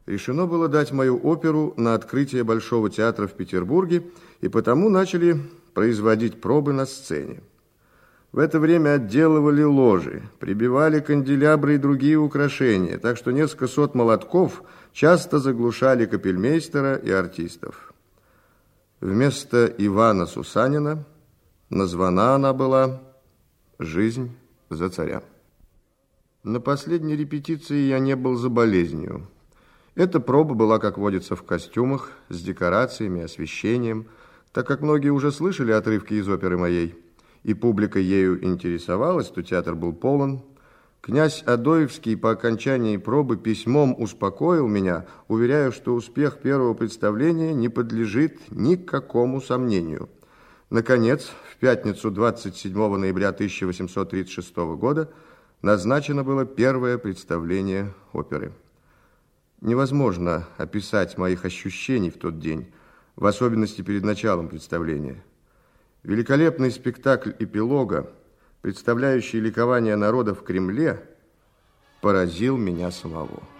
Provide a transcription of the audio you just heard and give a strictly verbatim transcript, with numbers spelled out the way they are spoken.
решено было дать мою оперу на открытие Большого театра в Петербурге, и потому начали производить пробы на сцене. В это время отделывали ложи, прибивали канделябры и другие украшения, так что несколько сот молотков часто заглушали капельмейстера и артистов. Вместо Ивана Сусанина названа она была «Жизнь за царя». На последней репетиции я не был за болезнью. Эта проба была, как водится, в костюмах, с декорациями, освещением, так как многие уже слышали отрывки из оперы моей, и публика ею интересовалась, то театр был полон. Князь Адоевский по окончании пробы письмом успокоил меня, уверяя, что успех первого представления не подлежит никакому сомнению. Наконец, в пятницу двадцать седьмого ноября тысяча восемьсот тридцать шестого года назначено было первое представление оперы. Невозможно описать моих ощущений в тот день, в особенности перед началом представления. Великолепный спектакль эпилога, представляющий ликование народа в Кремле, поразил меня самого.